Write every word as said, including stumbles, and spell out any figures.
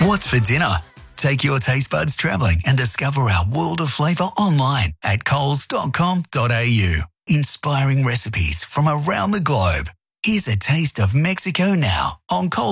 What's for dinner? Take your taste buds travelling and discover our world of flavour online at coles dot com dot a u. Inspiring recipes from around the globe. Here's a taste of Mexico now on Coles.